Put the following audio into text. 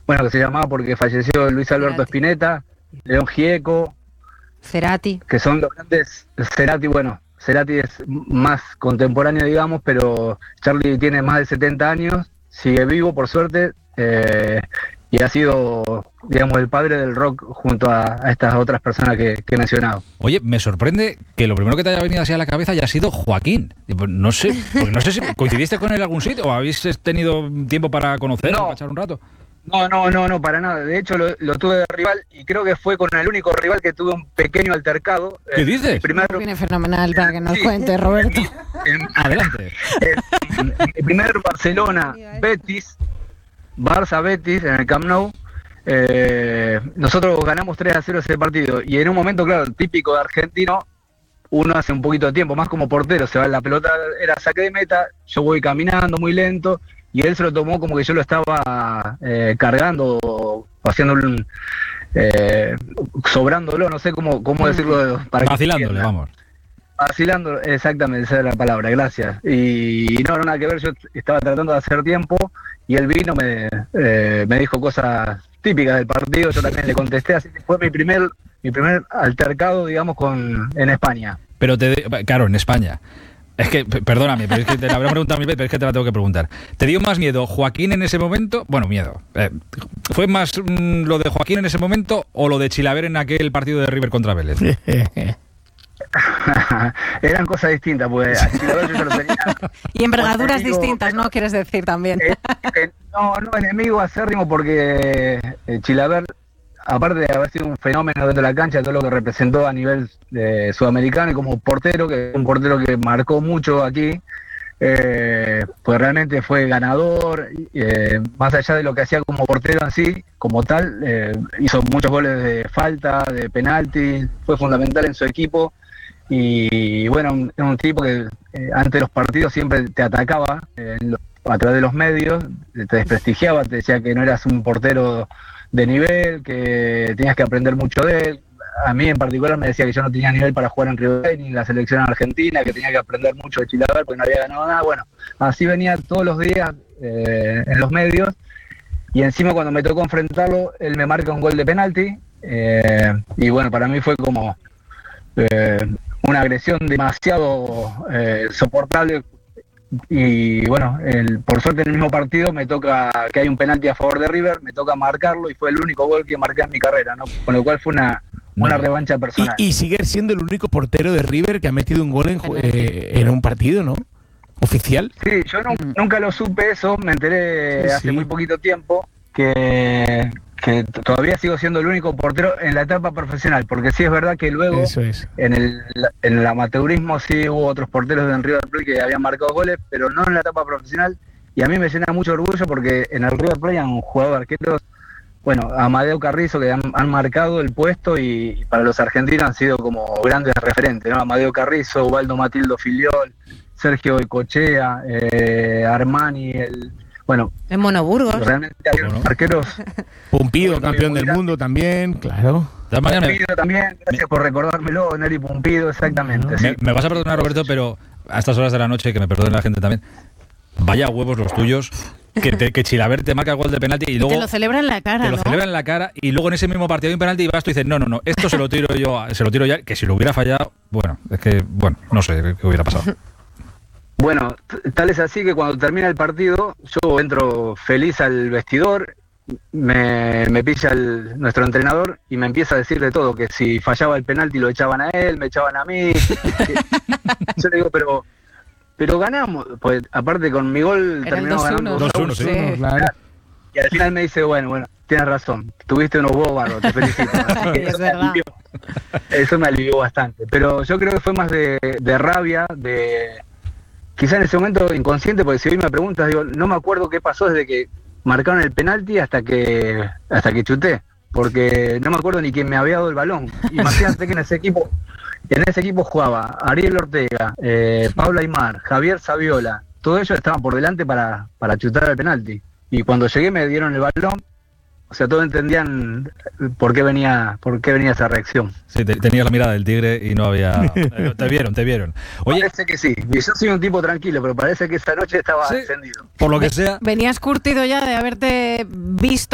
bueno, que se llamaba porque falleció Luis Alberto Spinetta, León Gieco, Cerati, que son los grandes. Cerati, bueno, Cerati es más contemporáneo, digamos, pero Charlie tiene más de 70 años, sigue vivo, por suerte, y ha sido, digamos, el padre del rock junto a estas otras personas que he mencionado. Oye, me sorprende que lo primero que te haya venido así a la cabeza haya sido Joaquín. No sé, porque no sé si coincidiste con él en algún sitio o habéis tenido tiempo para conocerlo, para echar un rato. No, para nada. De hecho, lo tuve de rival y creo que fue con el único rival que tuve un pequeño altercado. ¿Qué dices? Viene fenomenal para que nos cuente, Roberto. Adelante. El primer Barcelona-Betis, Barça-Betis en el Camp Nou. Nosotros ganamos 3-0 ese partido y en un momento, claro, típico de argentino, uno hace un poquito de tiempo, más como portero, se va la pelota, era saque de meta, yo voy caminando muy lento y él se lo tomó como que yo lo estaba cargando o haciendo sobrándolo, no sé cómo decirlo. Vacilándole, vamos. Vacilando, exactamente, esa es la palabra, gracias. Y no, nada que ver, yo estaba tratando de hacer tiempo y él vino, me dijo cosas típicas del partido, yo también le contesté, así que fue mi primer altercado, digamos, en España. Pero claro, en España. Es que, perdóname, pero es que te la habré preguntado mil veces, pero es que te la tengo que preguntar. ¿Te dio más miedo Joaquín en ese momento? Bueno, miedo. ¿Fue más lo de Joaquín en ese momento o lo de Chilaver en aquel partido de River contra Vélez? Eran cosas distintas, pues a Chilaver yo ya lo tenía. Y envergaduras distintas, ¿no? Quieres decir también. No, enemigo acérrimo porque Chilaver, aparte de haber sido un fenómeno dentro de la cancha, todo lo que representó a nivel sudamericano y como portero, que es un portero que marcó mucho aquí, pues realmente fue ganador, más allá de lo que hacía como portero en sí, como tal, hizo muchos goles de falta, de penalti, fue fundamental en su equipo y bueno, era un tipo que antes de los partidos siempre te atacaba a través de los medios, te desprestigiaba, te decía que no eras un portero de nivel, que tenías que aprender mucho de él. A mí en particular me decía que yo no tenía nivel para jugar en River Plate ni en la selección argentina, que tenía que aprender mucho de Chilaver porque no había ganado nada. Bueno, así venía todos los días en los medios y encima cuando me tocó enfrentarlo, él me marca un gol de penalti y bueno, para mí fue como una agresión demasiado soportable. Y bueno, por suerte en el mismo partido me toca que hay un penalti a favor de River, me toca marcarlo y fue el único gol que marqué en mi carrera, ¿no? Con lo cual fue una revancha personal. Y sigue siendo el único portero de River que ha metido un gol en un partido, ¿no? Oficial. Sí, yo nunca lo supe eso, me enteré hace muy poquito tiempo que todavía sigo siendo el único portero en la etapa profesional, porque sí es verdad que luego en el amateurismo sí hubo otros porteros en River Plate que habían marcado goles, pero no en la etapa profesional, y a mí me llena mucho orgullo porque en el River Plate han jugado arqueros, bueno, Amadeo Carrizo, que han marcado el puesto y para los argentinos han sido como grandes referentes, ¿no? Amadeo Carrizo, Ubaldo Matildo Filiol, Sergio Ecochea, Armani, bueno, en Monoburgos. Realmente arqueros. Pumpido, campeón del mundo también, claro. Pumpido también, gracias por recordármelo, Neri Pumpido, exactamente. Sí. Me vas a perdonar, Roberto, pero a estas horas de la noche, que me perdone la gente también, vaya huevos los tuyos, que Chilaver te marca el gol de penalti y luego... Te lo celebra en la cara, Te lo celebra en la cara y luego en ese mismo partido hay un penalti y vas tú y dices, no, esto se lo tiro ya, que si lo hubiera fallado, no sé qué hubiera pasado. Bueno, tal es así que cuando termina el partido, yo entro feliz al vestidor, me pilla nuestro entrenador y me empieza a decir de todo, que si fallaba el penalti lo echaban a él, me echaban a mí. Yo le digo, pero ganamos, pues aparte con mi gol terminamos ganando 2-1, sí. Claro. Y al final me dice, bueno, tienes razón, tuviste unos huevos barros, te felicito. Es verdad. Eso me alivió bastante, pero yo creo que fue más de rabia, quizá en ese momento inconsciente, porque si hoy me preguntas, digo, no me acuerdo qué pasó desde que marcaron el penalti hasta que chuté, porque no me acuerdo ni quién me había dado el balón. Imagínate que en ese equipo jugaba Ariel Ortega, Pablo Aimar, Javier Saviola, todos ellos estaban por delante para chutar el penalti. Y cuando llegué me dieron el balón, o sea, todos entendían por qué venía esa reacción. Sí, tenías la mirada del tigre y no había... Te vieron. Oye, parece que sí. Yo soy un tipo tranquilo, pero parece que esa noche estaba encendido. Por lo que sea... Venías curtido ya de haberte visto